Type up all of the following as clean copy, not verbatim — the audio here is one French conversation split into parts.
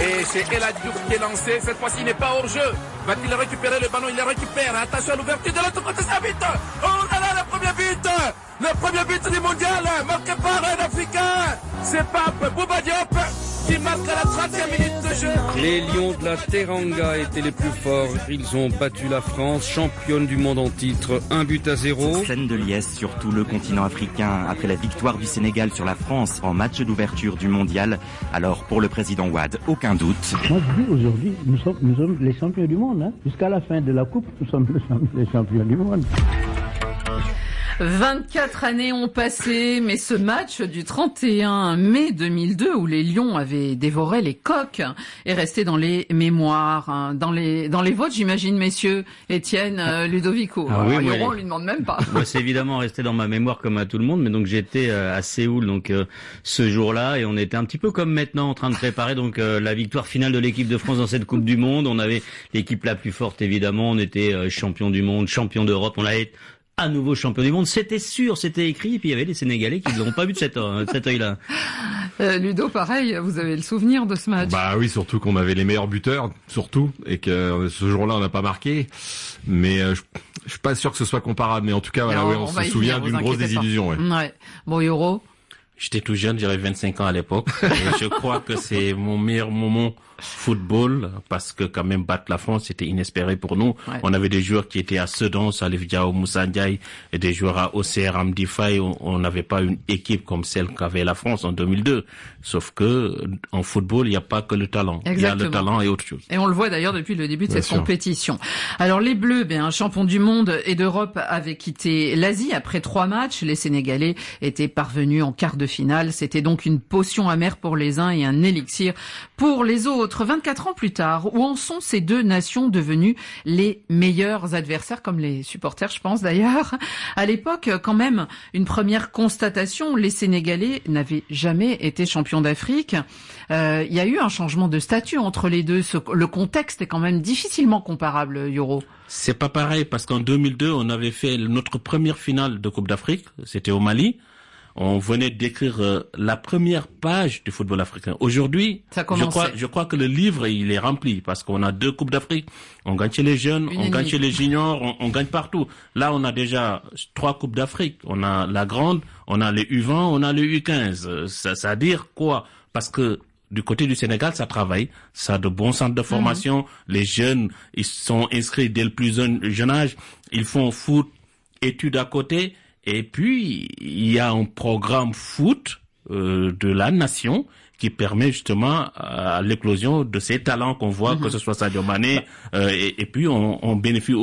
Et c'est El Hadji Diouf qui est lancé. Cette fois-ci, il n'est pas hors jeu. Va-t-il récupérer le ballon? Il le récupère. Attention à l'ouverture de l'autre côté, ça but. Oh là là, le premier but. Le premier but du mondial, marqué par un Africain. C'est Pape Bouba Diop qui marque à la 30e minute de jeu. Les Lions de la Teranga étaient les plus forts. Ils ont battu la France, championne du monde en titre, 1-0. Scène de liesse sur tout le continent africain après la victoire du Sénégal sur la France en match d'ouverture du mondial. Alors pour le président Wade, aucun doute. Moi je dis aujourd'hui, nous sommes les champions du monde. Jusqu'à la fin de la coupe, nous sommes les champions du monde. 24 années ont passé, mais ce match du 31 mai 2002 où les Lions avaient dévoré les coqs est resté dans les mémoires, dans les vôtres, j'imagine, messieurs, Étienne, Ludovico. Oui, Yoron, on lui demande même pas. Moi, c'est évidemment resté dans ma mémoire comme à tout le monde, mais donc j'étais à Séoul donc ce jour-là et on était un petit peu comme maintenant en train de préparer donc la victoire finale de l'équipe de France dans cette Coupe du Monde. On avait l'équipe la plus forte évidemment, on était champion du monde, champion d'Europe, on avait à nouveau champion du monde, c'était sûr, c'était écrit, et puis il y avait les Sénégalais qui ne l'ont pas vu de cet œil-là. Ludo, pareil, vous avez le souvenir de ce match? Bah oui, surtout qu'on avait les meilleurs buteurs, surtout, et que ce jour-là on n'a pas marqué, mais je suis pas sûr que ce soit comparable, mais en tout cas, voilà, on se souvient d'une grosse désillusion. Ouais. Bon, Yoro? J'étais tout jeune, j'avais 25 ans à l'époque, et je crois que c'est mon meilleur moment football, parce que quand même battre la France, c'était inespéré pour nous. Ouais. On avait des joueurs qui étaient à Sedan, Salif Diao, Moussa Ndiaye, et des joueurs à OCR, Amdi Faye. On n'avait pas une équipe comme celle qu'avait la France en 2002. Sauf que, en football, il n'y a pas que le talent. Exactement. Il y a le talent et autre chose. Et on le voit d'ailleurs depuis le début de cette compétition. Alors, les Bleus, champions du monde et d'Europe, avaient quitté l'Asie après 3 matchs. Les Sénégalais étaient parvenus en quart de finale. C'était donc une potion amère pour les uns et un élixir pour les autres. 24 ans plus tard, où en sont ces deux nations devenues les meilleurs adversaires, comme les supporters, je pense d'ailleurs. À l'époque, quand même, une première constatation, les Sénégalais n'avaient jamais été champions d'Afrique. Il y a eu un changement de statut entre les deux. Le contexte est quand même difficilement comparable, Yoro. C'est pas pareil, parce qu'en 2002, on avait fait notre première finale de Coupe d'Afrique. C'était au Mali. On venait d'écrire la première page du football africain. Aujourd'hui, je crois que le livre, il est rempli parce qu'on a 2 Coupes d'Afrique. On gagne chez les jeunes, on gagne chez les juniors, on gagne partout. Là, on a déjà 3 Coupes d'Afrique. On a la grande, on a les U20, on a les U15. Ça veut dire quoi? Parce que du côté du Sénégal, ça travaille. Ça a de bons centres de formation. Les jeunes, ils sont inscrits dès le plus jeune âge. Ils font foot, études à côté. Et puis, il y a un programme foot de la nation qui permet justement à l'éclosion de ces talents qu'on voit, que ce soit Sadio Mané, et puis on bénéficie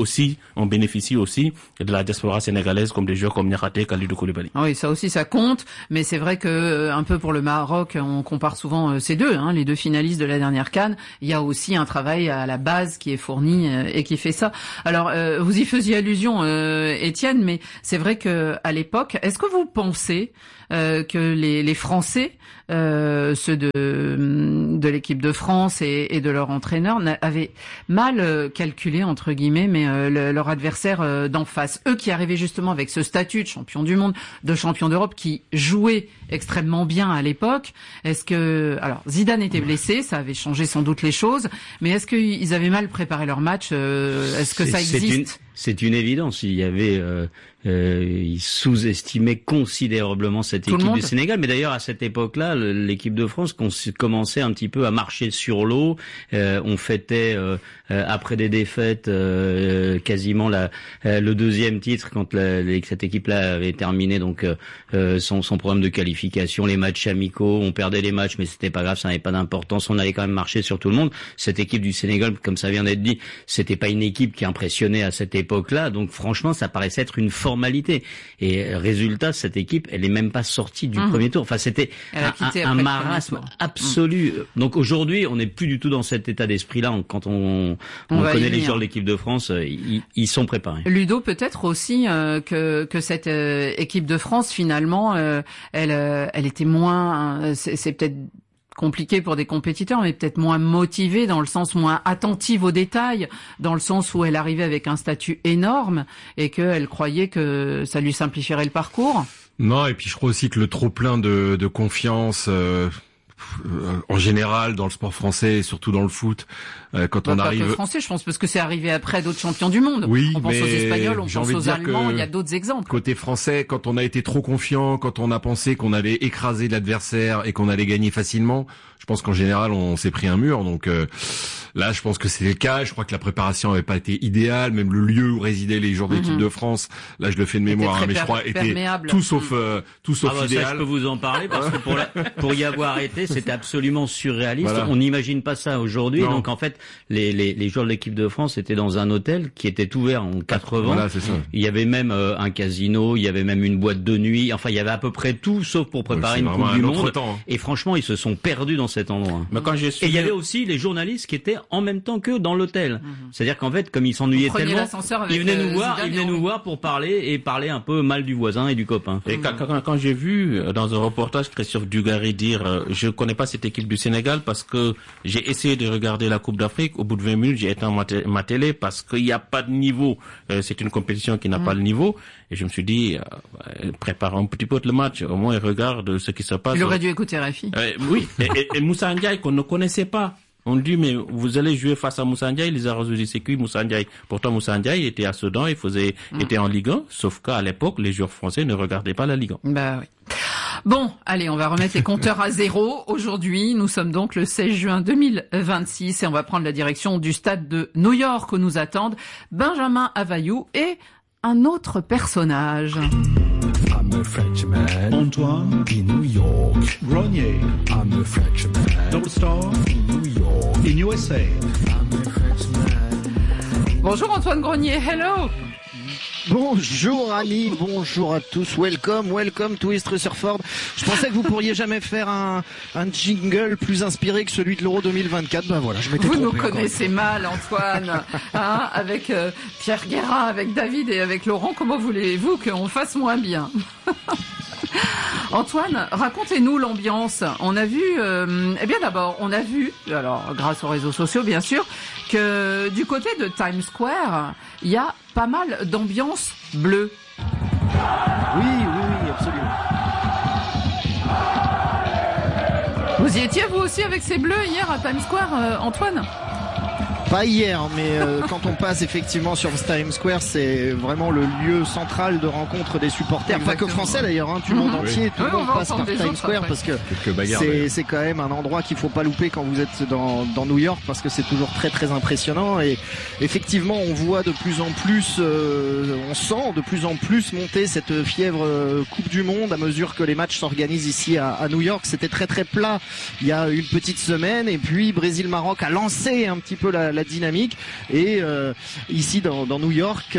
aussi de la diaspora sénégalaise comme des joueurs comme Niakhaté, Kalidou Koulibaly. Oui, ça aussi ça compte, mais c'est vrai que un peu pour le Maroc, on compare souvent ces deux, les deux finalistes de la dernière CAN. Il y a aussi un travail à la base qui est fourni et qui fait ça. Alors vous y faisiez allusion, Étienne, mais c'est vrai que à l'époque, est-ce que vous pensez que les Français, ceux de l'équipe de France et de leur entraîneur, avaient mal calculé entre guillemets, mais leur adversaire d'en face, eux qui arrivaient justement avec ce statut de champion du monde, de champion d'Europe, qui jouaient extrêmement bien à l'époque. Est-ce que alors Zidane était blessé, ça avait changé sans doute les choses, mais est-ce qu'ils avaient mal préparé leur match? Est-ce que ça existe? C'est une évidence. Il y avait, ils sous-estimaient considérablement cette équipe du Sénégal. Mais d'ailleurs, à cette époque-là, l'équipe de France commençait un petit peu à marcher sur l'eau. On fêtait, après des défaites, quasiment le deuxième titre quand cette équipe-là avait terminé donc son programme de qualification, les matchs amicaux. On perdait les matchs, mais c'était pas grave, ça n'avait pas d'importance. On allait quand même marcher sur tout le monde. Cette équipe du Sénégal, comme ça vient d'être dit, c'était pas une équipe qui impressionnait à cette époque-là, donc franchement ça paraissait être une formalité. Et résultat, cette équipe, elle est même pas sortie du premier tour. Enfin, c'était un marasme absolu. Donc aujourd'hui, on n'est plus du tout dans cet état d'esprit-là. Quand on connaît les joueurs de l'équipe de France, ils sont préparés. Ludo, peut-être aussi que cette équipe de France, finalement, elle était moins. C'est peut-être compliqué pour des compétiteurs, mais peut-être moins motivée, dans le sens moins attentive aux détails, dans le sens où elle arrivait avec un statut énorme et qu'elle croyait que ça lui simplifierait le parcours. Non, et puis je crois aussi que le trop-plein de confiance en général dans le sport français et surtout dans le foot, quand on arrive... Pas que français, je pense, parce que c'est arrivé après d'autres champions du monde. Oui, on pense aux Espagnols, on pense aux Allemands, il y a d'autres exemples. Côté français, quand on a été trop confiant, quand on a pensé qu'on allait écraser l'adversaire et qu'on allait gagner facilement, je pense qu'en général on s'est pris un mur. Donc là, je pense que c'est le cas. Je crois que la préparation n'avait pas été idéale, même le lieu où résidaient les joueurs d'équipe de France. Là, je le fais de mémoire, mais je crois était tout sauf idéal. Ça, je peux vous en parler parce que pour y avoir été, c'était absolument surréaliste. Voilà. On n'imagine pas ça aujourd'hui. Donc en fait, les joueurs de l'équipe de France étaient dans un hôtel qui était ouvert en 80. Voilà, c'est ça. Il y avait même un casino, il y avait même une boîte de nuit. Enfin, il y avait à peu près tout, sauf pour préparer une Coupe du Monde. Et franchement, ils se sont perdus dans cet endroit. Mais quand et il y avait aussi les journalistes qui étaient en même temps qu'eux dans l'hôtel. C'est-à-dire qu'en fait, comme ils s'ennuyaient tellement, ils venaient nous voir pour parler un peu mal du voisin et du copain. Et quand j'ai vu dans un reportage Christophe Dugarry dire je connais pas cette équipe du Sénégal parce que j'ai essayé de regarder la Coupe d'Afrique, au bout de 20 minutes j'ai éteint ma télé parce qu'il n'y a pas de niveau, c'est une compétition qui n'a pas le niveau, et je me suis dit prépare un petit peu le match, au moins regarde ce qui se passe. Il aurait dû écouter Rafi. Oui, et Moussa Ndiaye qu'on ne connaissait pas. On dit, mais vous allez jouer face à Moussa Ndiaye, les Arrosos du CQ, Moussa Ndiaye. Pourtant, Moussa Ndiaye était à Sedan, était en Ligue 1, sauf qu'à l'époque, les joueurs français ne regardaient pas la Ligue 1. Bah oui. Bon, allez, on va remettre les compteurs à zéro. Aujourd'hui, nous sommes donc le 16 juin 2026 et on va prendre la direction du stade de New York où nous attendent Benjamin Avayou et un autre personnage. I'm a Frenchman. Antoine in New York. Grenier. I'm a Frenchman. Double Star in New York. In USA. I'm a Frenchman. Bonjour Antoine Grenier, hello. Bonjour Annie, bonjour à tous, welcome to East Rutherford. Je pensais que vous pourriez jamais faire un jingle plus inspiré que celui de l'Euro 2024. Ben voilà, je m'étais trompé. Vous nous connaissez mal, Antoine, hein, avec Pierre Guérin, avec David et avec Laurent. Comment voulez-vous qu'on fasse moins bien? Antoine, racontez-nous l'ambiance. On a vu, alors grâce aux réseaux sociaux bien sûr, que du côté de Times Square, il y a pas mal d'ambiance bleue. Oui, absolument. Vous y étiez vous aussi avec ces bleus hier à Times Square, Antoine ? Pas hier, mais quand on passe effectivement sur Times Square, c'est vraiment le lieu central de rencontre des supporters, pas que français d'ailleurs, hein, du monde entier, tout le monde passe par Times Square parce que c'est quand même un endroit qu'il faut pas louper quand vous êtes dans New York parce que c'est toujours très très impressionnant et effectivement on voit de plus en plus, on sent de plus en plus monter cette fièvre Coupe du Monde à mesure que les matchs s'organisent ici à New York. C'était très très plat il y a une petite semaine et puis Brésil-Maroc a lancé un petit peu la dynamique et ici dans New York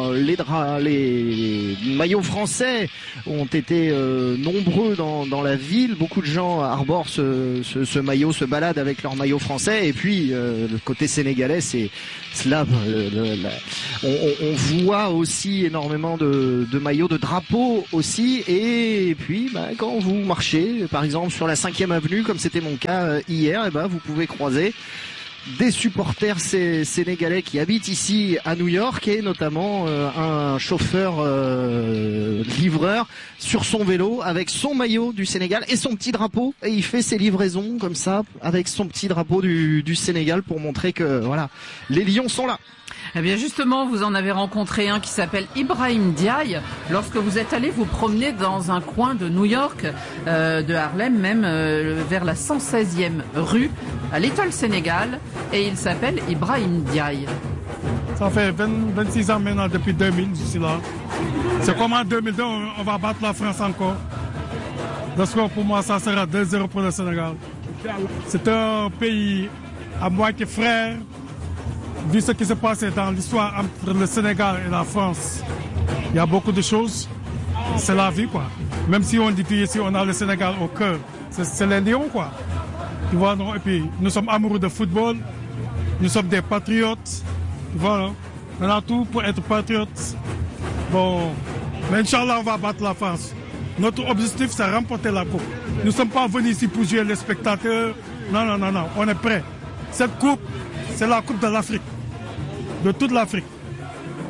les maillots français ont été nombreux dans la ville. Beaucoup de gens arborent ce maillot, se baladent avec leur maillot français et puis le côté sénégalais c'est là on voit aussi énormément de maillots, de drapeaux aussi et puis quand vous marchez par exemple sur la 5e avenue comme c'était mon cas hier, et vous pouvez croiser des supporters sénégalais qui habitent ici à New York et notamment un chauffeur livreur sur son vélo avec son maillot du Sénégal et son petit drapeau et il fait ses livraisons comme ça avec son petit drapeau du Sénégal pour montrer que voilà, les lions sont là. Eh bien justement, vous en avez rencontré un qui s'appelle Ibrahim Diaye lorsque vous êtes allé vous promener dans un coin de New York, de Harlem même, vers la 116e rue, à Little Sénégal, et il s'appelle Ibrahim Diaye. Ça fait 26 ans maintenant, depuis 2000, je suis là. C'est comme en 2002, on va battre la France encore. Le score pour moi, ça sera 2-0 pour le Sénégal. C'est un pays à moitié frère. Vu ce qui s'est passé dans l'histoire entre le Sénégal et la France, il y a beaucoup de choses. C'est la vie, quoi. Même si on dit ici, on a le Sénégal au cœur. C'est les lions, quoi. Tu vois, non? Et puis, nous sommes amoureux de football. Nous sommes des patriotes. Voilà. On a tout pour être patriotes. Bon. Mais Inch'Allah, on va battre la France. Notre objectif, c'est remporter la coupe. Nous ne sommes pas venus ici pour jouer les spectateurs. Non. On est prêts. Cette coupe, c'est la coupe de l'Afrique. De toute l'Afrique.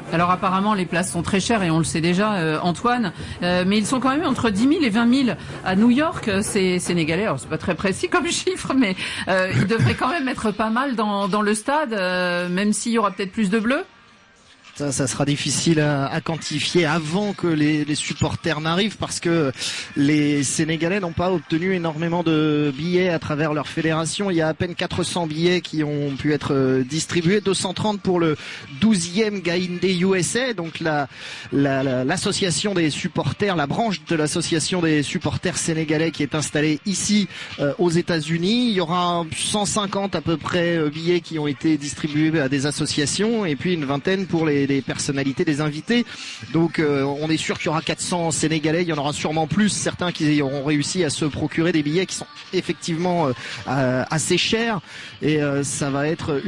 Alors apparemment les places sont très chères et on le sait déjà, Antoine, mais ils sont quand même entre 10 000 et 20 000 à New York, ces Sénégalais. Alors c'est pas très précis comme chiffre, mais ils devraient quand même être pas mal dans le stade, même s'il y aura peut-être plus de bleus. Ça sera difficile à quantifier avant que les supporters n'arrivent, parce que les Sénégalais n'ont pas obtenu énormément de billets à travers leur fédération. Il y a à peine 400 billets qui ont pu être distribués, 230 pour le 12e Gaïndé USA, donc l'association des supporters, la branche de l'association des supporters sénégalais qui est installée ici aux États-Unis. Il y aura 150 à peu près billets qui ont été distribués à des associations, et puis une vingtaine pour les personnalités, des invités. Donc on est sûr qu'il y aura 400 Sénégalais, il y en aura sûrement plus, certains qui auront réussi à se procurer des billets qui sont effectivement assez chers, et ça va être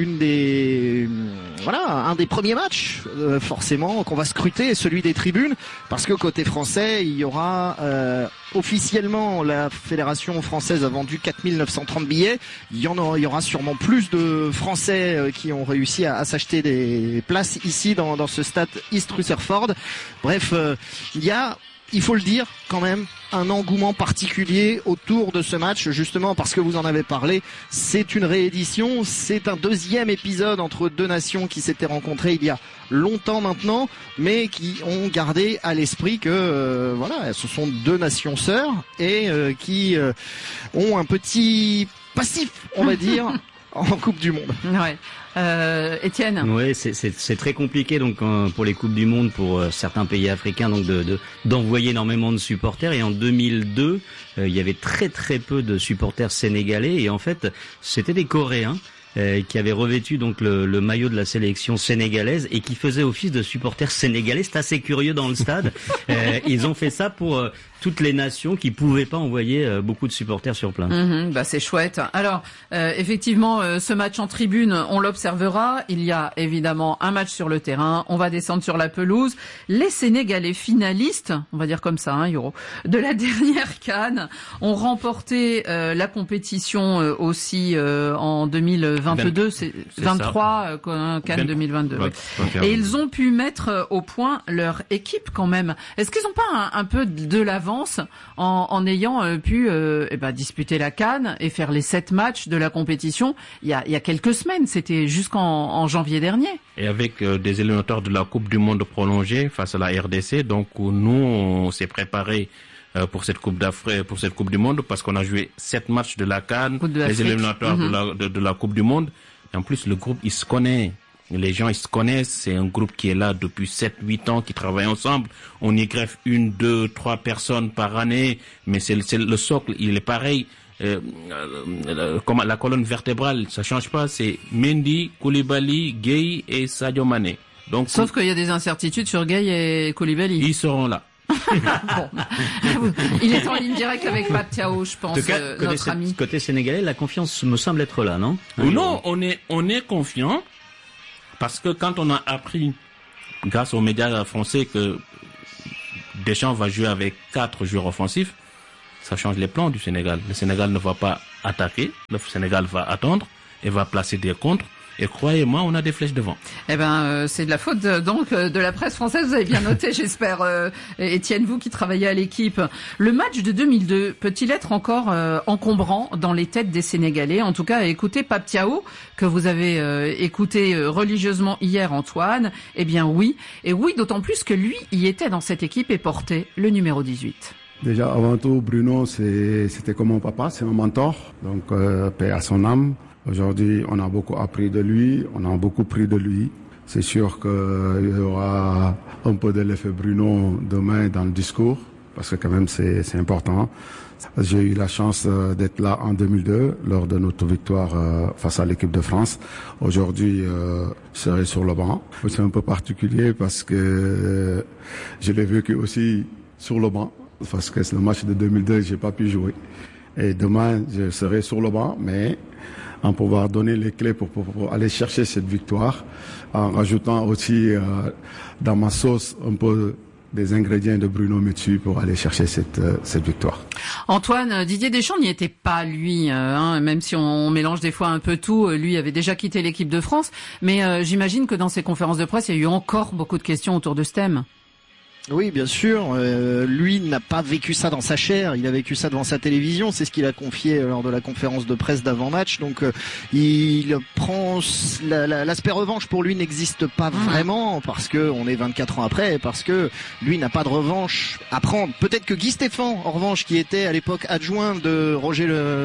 un des premiers matchs forcément qu'on va scruter, celui des tribunes, parce que côté français il y aura officiellement, la fédération française a vendu 4 930 billets. Il y aura sûrement plus de Français qui ont réussi à s'acheter des places ici dans ce stade East Rutherford. Bref, il faut le dire quand même, un engouement particulier autour de ce match, justement parce que vous en avez parlé. C'est une réédition, c'est un deuxième épisode entre deux nations qui s'étaient rencontrées il y a longtemps maintenant, mais qui ont gardé à l'esprit que ce sont deux nations sœurs et qui ont un petit passif, on va dire, en Coupe du Monde. Ouais. Étienne. Oui, c'est très compliqué donc pour les coupes du monde, pour certains pays africains, donc d'envoyer énormément de supporters. Et en 2002, il y avait très très peu de supporters sénégalais, et en fait c'était des Coréens qui avaient revêtu donc le maillot de la sélection sénégalaise et qui faisaient office de supporters sénégalais. C'est assez curieux dans le stade. Ils ont fait ça pour toutes les nations qui pouvaient pas envoyer beaucoup de supporters sur place. C'est chouette. Alors effectivement, ce match en tribune, on l'observera. Il y a évidemment un match sur le terrain. On va descendre sur la pelouse. Les Sénégalais finalistes, on va dire comme ça, Yoro, de la dernière CAN, ont remporté la compétition aussi en 2022, c'est 23 CAN 2022. Ouais. Et ils ont pu mettre au point leur équipe quand même. Est-ce qu'ils n'ont pas un peu de l'avance en ayant pu disputer la CAN et faire les 7 matchs de la compétition il y a quelques semaines, c'était jusqu'en janvier dernier. Et avec des éliminatoires de la Coupe du Monde prolongée face à la RDC, donc nous on s'est préparé pour cette Coupe d'Afrique, pour cette Coupe du Monde, parce qu'on a joué 7 matchs de la CAN, les éliminatoires de la Coupe du Monde. Et en plus le groupe il se connaît. Les gens, ils se connaissent. C'est un groupe qui est là depuis 7-8 ans, qui travaille ensemble. On y greffe 1, 2, 3 personnes par année. Mais c'est le socle, il est pareil. Comme la colonne vertébrale, ça change pas. C'est Mendy, Koulibaly, Gueye et Sadio Mané. Donc, sauf qu'il y a des incertitudes sur Gueye et Koulibaly. Ils seront là. Il est en ligne directe avec Pape Thiaw, je pense, notre ami. Côté sénégalais, la confiance me semble être là, non? Non, on est confiant. Parce que quand on a appris, grâce aux médias français, que Deschamps va jouer avec 4 joueurs offensifs, ça change les plans du Sénégal. Le Sénégal ne va pas attaquer, le Sénégal va attendre et va placer des contres. Et croyez-moi, on a des flèches devant. C'est de la faute de la presse française. Vous avez bien noté, j'espère, Étienne, vous qui travaillez à l'équipe. Le match de 2002 peut-il être encore encombrant dans les têtes des Sénégalais? En tout cas, écoutez Pape Thiaw, que vous avez écouté religieusement hier, Antoine. Eh bien oui, et oui, d'autant plus que lui y était dans cette équipe et portait le numéro 18. Déjà, avant tout, Bruno, c'était comme mon papa, c'est un mentor, donc paix à son âme. Aujourd'hui, on a beaucoup appris de lui, on a beaucoup pris de lui. C'est sûr qu'il y aura un peu de l'effet Bruno demain dans le discours, parce que quand même c'est important. J'ai eu la chance d'être là en 2002, lors de notre victoire face à l'équipe de France. Aujourd'hui, je serai sur le banc. C'est un peu particulier parce que je l'ai vécu aussi sur le banc, parce que c'est le match de 2002, j'ai pas pu jouer. Et demain, je serai sur le banc, mais en pouvoir donner les clés pour aller chercher cette victoire, en rajoutant aussi dans ma sauce un peu des ingrédients de Bruno Metsu pour aller chercher cette victoire. Antoine, Didier Deschamps n'y était pas lui, même si on mélange des fois un peu tout. Lui avait déjà quitté l'équipe de France, mais j'imagine que dans ses conférences de presse, il y a eu encore beaucoup de questions autour de ce thème. Oui, bien sûr. Lui n'a pas vécu ça dans sa chair. Il a vécu ça devant sa télévision. C'est ce qu'il a confié lors de la conférence de presse d'avant-match. Donc, il prend l'aspect revanche pour lui n'existe pas vraiment parce que on est 24 ans après, parce que lui n'a pas de revanche à prendre. Peut-être que Guy Stéphane, en revanche, qui était à l'époque adjoint de Roger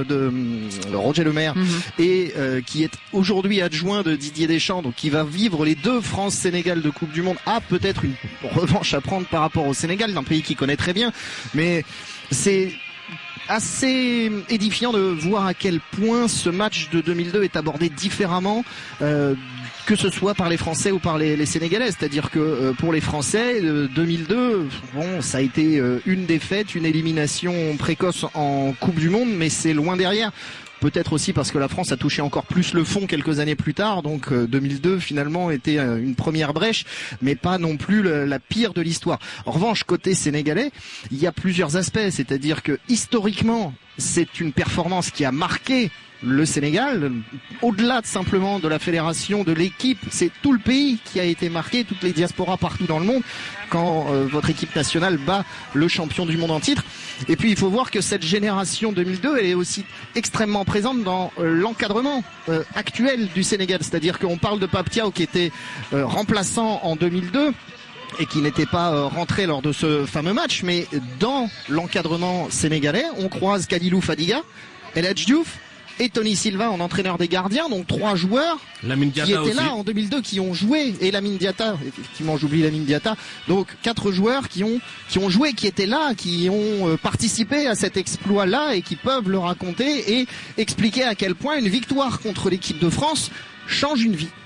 Le Maire et qui est aujourd'hui adjoint de Didier Deschamps, donc qui va vivre les deux France-Sénégal de Coupe du Monde, a peut-être une revanche à prendre par rapport au Sénégal, d'un pays qu'il connaît très bien, mais c'est assez édifiant de voir à quel point ce match de 2002 est abordé différemment, que ce soit par les Français ou par les Sénégalais. C'est-à-dire que pour les Français, 2002, bon, ça a été une défaite, une élimination précoce en Coupe du Monde, mais c'est loin derrière. Peut-être aussi parce que la France a touché encore plus le fond quelques années plus tard, donc 2002 finalement était une première brèche, mais pas non plus la pire de l'histoire. En revanche, côté sénégalais, il y a plusieurs aspects, c'est-à-dire que historiquement, c'est une performance qui a marqué le Sénégal, au-delà de simplement de la fédération, de l'équipe, c'est tout le pays qui a été marqué, toutes les diasporas partout dans le monde, quand votre équipe nationale bat le champion du monde en titre. Et puis il faut voir que cette génération 2002, elle est aussi extrêmement présente dans l'encadrement actuel du Sénégal. C'est-à-dire qu'on parle de Pape Thiaw qui était remplaçant en 2002 et qui n'était pas rentré lors de ce fameux match, mais dans l'encadrement sénégalais, on croise Kalilou Fadiga, El Hadji Diouf et Tony Silva en entraîneur des gardiens, donc 3 joueurs qui étaient là en 2002, qui ont joué, et Lamine Diatta, effectivement j'oublie Lamine Diatta, donc 4 joueurs qui ont joué, qui étaient là, qui ont participé à cet exploit-là et qui peuvent le raconter et expliquer à quel point une victoire contre l'équipe de France change une vie.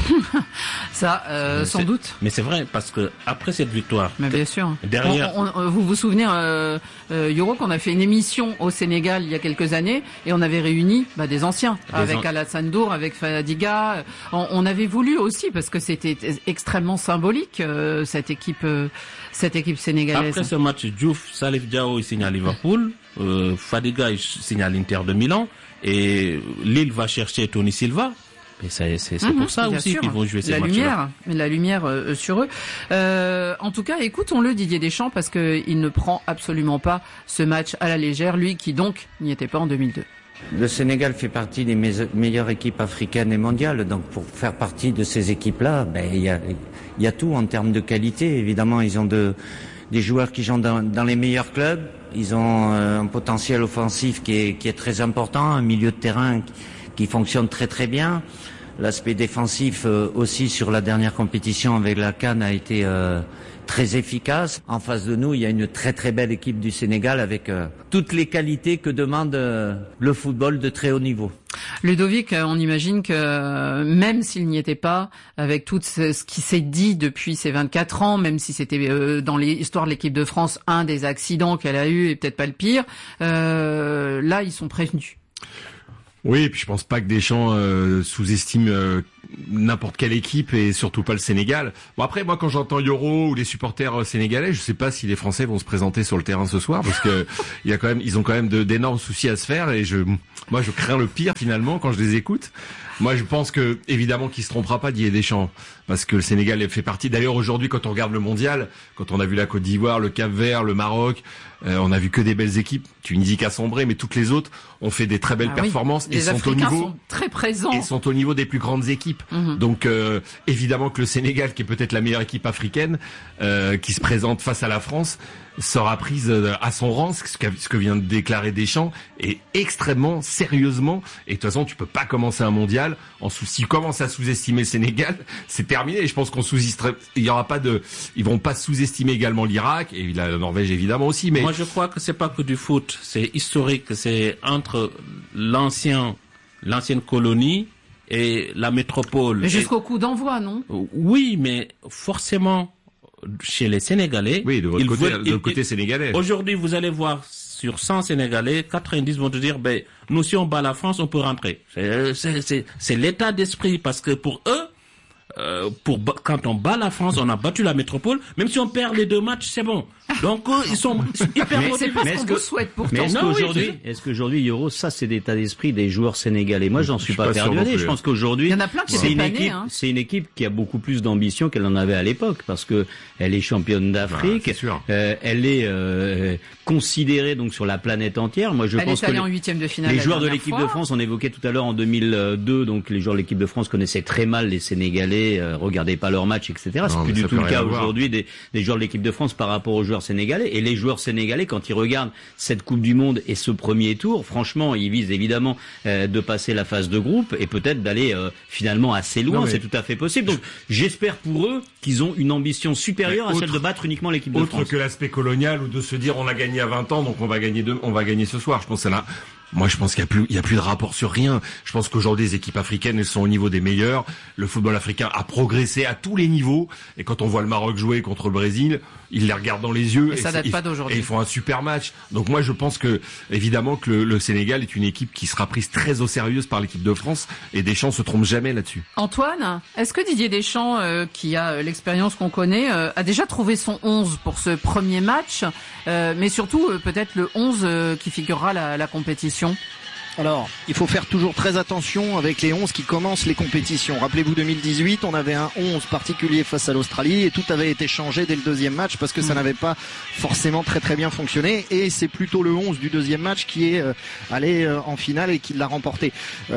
Ça, sans doute. Mais c'est vrai, parce que après cette victoire, mais bien sûr. Derrière, vous vous souvenez, Yoro, qu'on a fait une émission au Sénégal il y a quelques années et on avait réuni des anciens, avec Alassane Dour, avec Fadiga. On avait voulu aussi, parce que c'était extrêmement symbolique cette équipe sénégalaise. Après ce match, Diouf, Salif Diao il signe à Liverpool, Fadiga il signe à l'Inter de Milan et Lille va chercher Tony Silva. Et c'est pour ça aussi qu'ils vont jouer ces matchs-là. La lumière sur eux. En tout cas, écoutons-le, Didier Deschamps, parce qu'il ne prend absolument pas ce match à la légère, lui qui donc n'y était pas en 2002. Le Sénégal fait partie des meilleures équipes africaines et mondiales. Donc pour faire partie de ces équipes-là, il y a tout en termes de qualité. Évidemment, ils ont des joueurs qui jouent dans les meilleurs clubs. Ils ont un potentiel offensif qui est très important, un milieu de terrain qui fonctionne très très bien. L'aspect défensif aussi sur la dernière compétition avec la CAN a été très efficace. En face de nous, il y a une très très belle équipe du Sénégal avec toutes les qualités que demande le football de très haut niveau. Ludovic, on imagine que même s'il n'y était pas, avec tout ce qui s'est dit depuis ces 24 ans, même si c'était dans l'histoire de l'équipe de France un des accidents qu'elle a eu et peut-être pas le pire, là ils sont prévenus. Oui, et puis je pense pas que Deschamps sous-estime n'importe quelle équipe et surtout pas le Sénégal. Bon après, moi quand j'entends Yoro ou les supporters sénégalais, je sais pas si les Français vont se présenter sur le terrain ce soir parce que ils ont quand même d'énormes soucis à se faire et moi je crains le pire finalement quand je les écoute. Moi je pense que évidemment qu'il se trompera pas Didier Deschamps parce que le Sénégal fait partie. D'ailleurs aujourd'hui quand on regarde le mondial, quand on a vu la Côte d'Ivoire, le Cap-Vert, le Maroc, on a vu que des belles équipes. Tunisie qui a sombré, mais toutes les autres ont fait des très belles performances et sont au niveau sont très présents. Et sont au niveau des plus grandes équipes. Donc évidemment que le Sénégal, qui est peut-être la meilleure équipe africaine, qui se présente face à la France, sera prise à son rang, ce que vient de déclarer Deschamps, et extrêmement sérieusement. Et de toute façon, tu peux pas commencer un mondial si tu commences à sous-estimer le Sénégal, c'est terminé. Et je pense ils vont pas sous-estimer également l'Irak et la Norvège évidemment aussi. Mais moi, je crois que c'est pas que du foot, c'est historique, c'est entre l'ancienne colonie et la métropole. Mais jusqu'au coup d'envoi, non? Oui, mais forcément, chez les Sénégalais. Oui, de votre côté sénégalais. Aujourd'hui, vous allez voir sur 100 Sénégalais, 90 vont te dire, nous, si on bat la France, on peut rentrer. C'est l'état d'esprit, parce que pour eux, quand on bat la France, on a battu la métropole, même si on perd les 2 matchs, c'est bon. Donc ils sont hyper motivés. C'est pas ce qu'on vous souhaite pourtant. Mais est-ce qu'aujourd'hui, Yoro, ça c'est l'état d'esprit des joueurs sénégalais? Moi, j'en suis pas persuadé. Je pense qu'aujourd'hui, il y en a plein qui c'est une équipe qui a beaucoup plus d'ambition qu'elle en avait à l'époque, parce que elle est championne d'Afrique. Elle est considérée donc sur la planète entière. Moi, je pense que en 8e de finale. Les joueurs de l'équipe de France, on évoquait tout à l'heure en 2002, donc les joueurs de l'équipe de France connaissaient très mal les Sénégalais, regardaient pas leurs matchs, etc. C'est plus du tout le cas aujourd'hui des joueurs de l'équipe de France par rapport aux joueurs sénégalais. Et les joueurs sénégalais, quand ils regardent cette Coupe du Monde et ce premier tour, franchement, ils visent évidemment de passer la phase de groupe et peut-être d'aller finalement assez loin. C'est tout à fait possible. Donc j'espère pour eux qu'ils ont une ambition supérieure à celle de battre uniquement l'équipe de France. Autre que l'aspect colonial ou de se dire on a gagné à 20 ans, donc on va gagner ce soir. Je pense que moi, je pense qu'il y a plus de rapport sur rien. Je pense qu'aujourd'hui, les équipes africaines, elles sont au niveau des meilleures. Le football africain a progressé à tous les niveaux. Et quand on voit le Maroc jouer contre le Brésil, ils les regardent dans les yeux. Et ça date pas d'aujourd'hui. Et ils font un super match. Donc moi, je pense que, évidemment, que le Sénégal est une équipe qui sera prise très au sérieux par l'équipe de France. Et Deschamps se trompe jamais là-dessus. Antoine, est-ce que Didier Deschamps, qui a l'expérience qu'on connaît, a déjà trouvé son 11 pour ce premier match, mais surtout peut-être le 11 qui figurera la compétition? Alors, il faut faire toujours très attention avec les 11 qui commencent les compétitions. Rappelez-vous 2018, on avait un 11 particulier face à l'Australie et tout avait été changé dès le deuxième match parce que ça n'avait pas forcément très très bien fonctionné, et c'est plutôt le 11 du deuxième match qui est allé en finale et qui l'a remporté.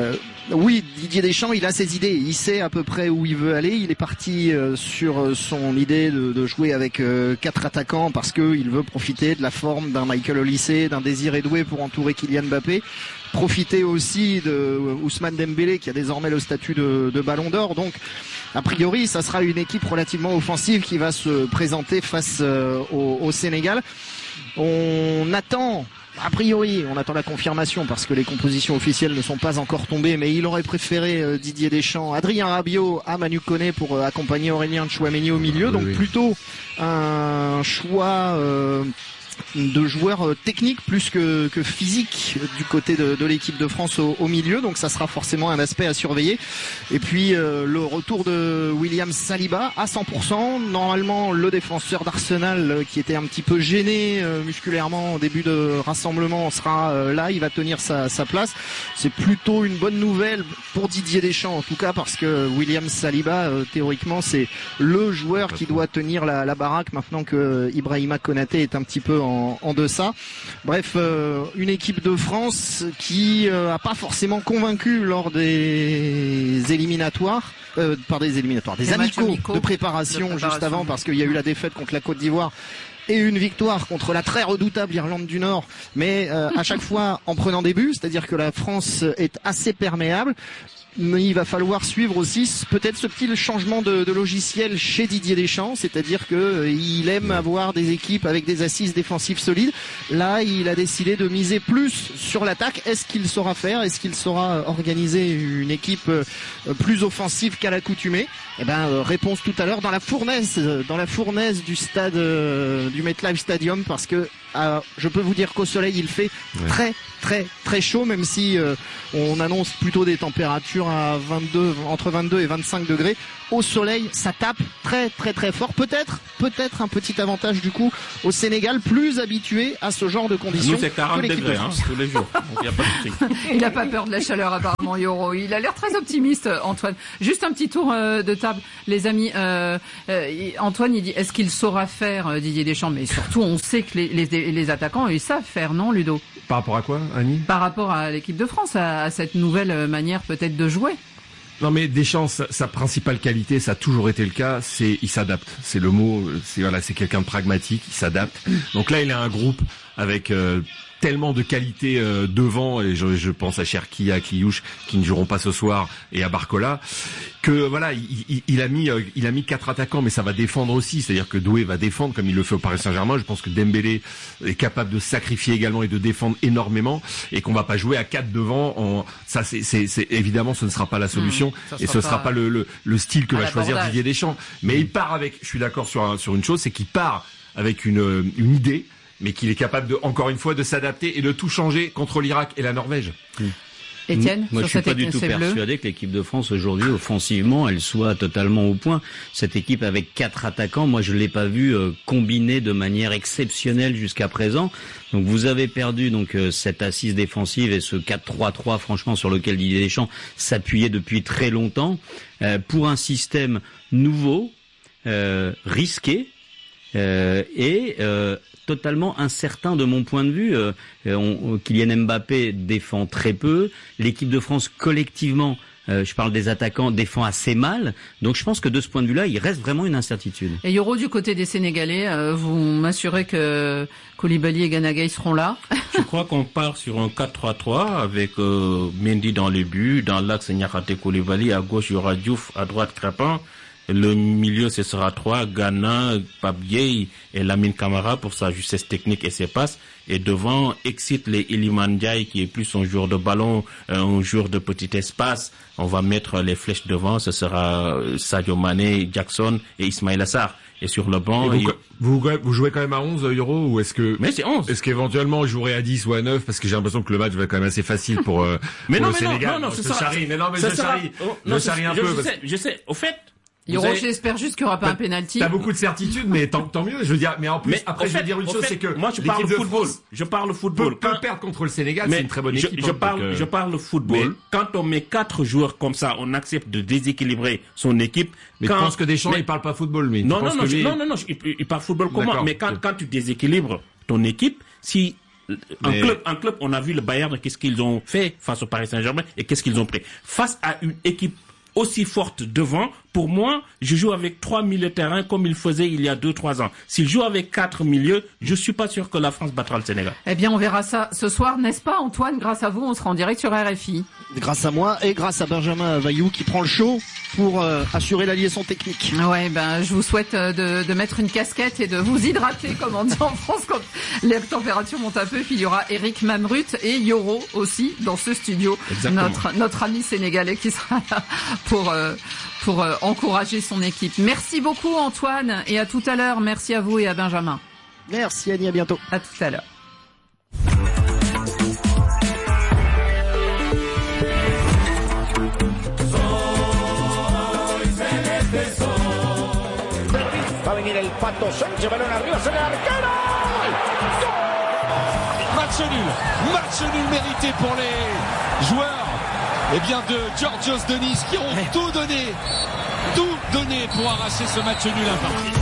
Oui, Didier Deschamps, il a ses idées, il sait à peu près où il veut aller. Il est parti sur son idée de jouer avec 4 attaquants parce qu'il veut profiter de la forme d'un Michael Olise, d'un Désiré Doué pour entourer Kylian Mbappé. Profiter aussi de Ousmane Dembélé qui a désormais le statut de Ballon d'Or. Donc, a priori, ça sera une équipe relativement offensive qui va se présenter face au Sénégal. On attend la confirmation parce que les compositions officielles ne sont pas encore tombées, mais il aurait préféré Didier Deschamps, Adrien Rabiot à Manu Koné pour accompagner Aurélien Tchouaméni au milieu. Donc plutôt un choix de joueurs techniques plus que physiques du côté de l'équipe de France au milieu, donc ça sera forcément un aspect à surveiller. Et puis le retour de William Saliba à 100%, normalement le défenseur d'Arsenal qui était un petit peu gêné musculairement au début de rassemblement sera là, il va tenir sa place. C'est plutôt une bonne nouvelle pour Didier Deschamps en tout cas, parce que William Saliba théoriquement c'est le joueur qui doit tenir la baraque maintenant que Ibrahima Konaté est un petit peu en deçà. Bref, une équipe de France qui a pas forcément convaincu lors des éliminatoires, des amicaux de préparation juste avant, parce qu'il y a eu la défaite contre la Côte d'Ivoire et une victoire contre la très redoutable Irlande du Nord, mais à chaque fois en prenant des buts, c'est-à-dire que la France est assez perméable. Mais il va falloir suivre aussi peut-être ce petit changement de logiciel chez Didier Deschamps, c'est-à-dire que il aime avoir des équipes avec des assises défensives solides. Là, il a décidé de miser plus sur l'attaque. Est-ce qu'il saura faire? Est-ce qu'il saura organiser une équipe plus offensive qu'à l'accoutumée? Réponse tout à l'heure dans la fournaise du stade du MetLife Stadium, parce que je peux vous dire qu'au soleil il fait très très très chaud, même si on annonce plutôt des températures à entre 22 et 25 degrés. Au soleil, ça tape très très très fort. Peut-être un petit avantage du coup au Sénégal, plus habitué à ce genre de conditions. Nous, c'est 40 degrés tous les jours. Donc, y a pas de truc. Il n'a pas peur de la chaleur apparemment, Yoro. Il a l'air très optimiste, Antoine. Juste un petit tour de table, les amis. Antoine, il dit, est-ce qu'il saura faire Didier Deschamps? Mais surtout, on sait que les attaquants, ils savent faire, non, Ludo? Par rapport à quoi, Annie? Par rapport à l'équipe de France, à cette nouvelle manière peut-être de jouer. Non, mais Deschamps, sa principale qualité, ça a toujours été le cas, c'est il s'adapte. C'est le mot, c'est quelqu'un de pragmatique, il s'adapte. Donc là, il a un groupe avec tellement de qualité devant, et je pense à Cherki, à Kliouche qui ne joueront pas ce soir, et à Barcola, que voilà, il a mis 4 attaquants, mais ça va défendre aussi, c'est-à-dire que Doué va défendre comme il le fait au Paris Saint-Germain. Je pense que Dembélé est capable de sacrifier également et de défendre énormément, et qu'on va pas jouer à 4 devant. Ça, c'est évidemment, ce ne sera pas la solution, et ce sera pas le style que va choisir Didier Deschamps. Mais il part avec, je suis d'accord sur une chose, c'est qu'il part avec une idée, mais qu'il est capable encore une fois de s'adapter et de tout changer contre l'Irak et la Norvège. Étienne, moi, je suis pas du tout persuadé que l'équipe de France aujourd'hui, offensivement, elle soit totalement au point. Cette équipe avec 4 attaquants, moi, je l'ai pas vu combiner de manière exceptionnelle jusqu'à présent. Donc, vous avez perdu cette assise défensive et ce 4-3-3, franchement, sur lequel Didier Deschamps s'appuyait depuis très longtemps, pour un système nouveau, risqué et totalement incertain de mon point de vue. Kylian Mbappé défend très peu. L'équipe de France collectivement, je parle des attaquants, défend assez mal. Donc je pense que de ce point de vue-là, il reste vraiment une incertitude. Et Yoro, du côté des Sénégalais, vous m'assurez que Koulibaly et Gana Gueye seront là? Je crois qu'on part sur un 4-3-3 avec Mendy dans les buts, dans l'axe Niakhaté Koulibaly, à gauche il y aura Diouf, à droite Crépin. Le milieu, ce sera 3, Ghana, Pape Gueye et Lamine Camara pour sa justesse technique et ses passes. Et devant, excite les Iliman Ndiaye qui est plus un joueur de ballon, un joueur de petit espace. On va mettre les flèches devant, ce sera Sadio Mané, Jackson et Ismaïla Sarr. Et sur le banc... Vous jouez quand même à 11, Euro, ou est-ce que... Mais c'est 11. Est-ce qu'éventuellement, on jouerait à 10 ou à 9, parce que j'ai l'impression que le match va être quand même assez facile pour le Sénégal. Non, je charrie un peu. Je sais, au fait... Yoro, j'espère juste qu'il n'y aura pas un penalty. T'as beaucoup de certitudes, mais tant mieux. Je veux dire, mais en plus, après, je veux dire une chose, c'est que moi, je parle football. Je parle football. Peut perdre contre le Sénégal, c'est une très bonne équipe. Je parle football. Quand on met 4 joueurs comme ça, on accepte de déséquilibrer son équipe. Mais je pense que Deschamps, il parle pas football, lui. Non, il parle football comment? Mais quand tu déséquilibres ton équipe, si un club, on a vu le Bayern, qu'est-ce qu'ils ont fait face au Paris Saint-Germain et qu'est-ce qu'ils ont pris. Face à une équipe aussi forte devant, pour moi, je joue avec 3 milieux de terrain comme il faisait il y a 2-3 ans. S'il joue avec 4 milieux, je suis pas sûr que la France battra le Sénégal. Eh bien, on verra ça ce soir, n'est-ce pas, Antoine? Grâce à vous, on sera en direct sur RFI. Grâce à moi et grâce à Benjamin Vaillou qui prend le show pour assurer la liaison technique. Ouais, je vous souhaite de mettre une casquette et de vous hydrater, comme on dit en France, quand les températures montent un peu. Puis il y aura Eric Mamrut et Yoro aussi dans ce studio. Notre ami sénégalais qui sera là pour encourager son équipe. Merci beaucoup Antoine et à tout à l'heure. Merci à vous et à Benjamin. Merci Annie, à bientôt. À tout à l'heure. Va venir el Pato Sánchez, balón arriba, sale el arquero. Match nul mérité pour les joueurs de Georgios Denis qui ont tout donné pour arracher ce match nul un parti.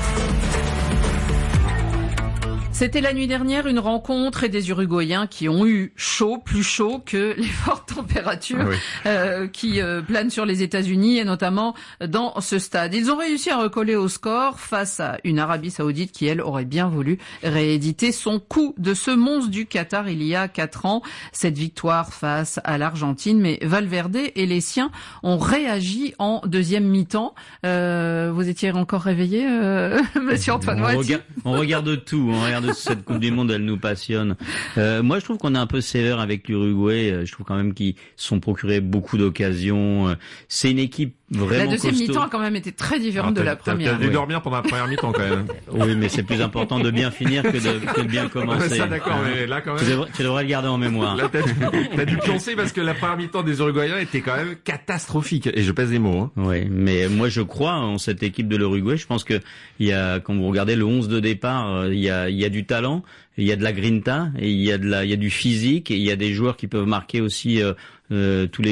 C'était la nuit dernière une rencontre et des Uruguayens qui ont eu chaud, plus chaud que les fortes températures qui planent sur les États-Unis et notamment dans ce stade. Ils ont réussi à recoller au score face à une Arabie Saoudite qui, elle, aurait bien voulu rééditer son coup de ce monstre du Qatar il y a 4 ans. Cette victoire face à l'Argentine, mais Valverde et les siens ont réagi en deuxième mi-temps. Vous étiez encore réveillé, monsieur Antoine Moati? On regarde tout, on regarde cette Coupe du Monde, elle nous passionne. Moi, je trouve qu'on est un peu sévère avec l'Uruguay. Je trouve quand même qu'ils se sont procurés beaucoup d'occasions. C'est une équipe vraiment La deuxième costaud. mi-temps a quand même été très différente de la première. T'as dû dormir pendant la première mi-temps quand même. Oui, mais c'est plus important de bien finir que de bien commencer. Ça, d'accord, mais là quand même. Tu devrais le garder en mémoire. Là, t'as dû pioncer parce que la première mi-temps des Uruguayens était quand même catastrophique. Et je pèse les mots. Oui, mais moi je crois en cette équipe de l'Uruguay. Je pense que quand vous regardez le 11 de départ, il y a du talent, il y a de la grinta, et il y a du physique, et il y a des joueurs qui peuvent marquer aussi tous les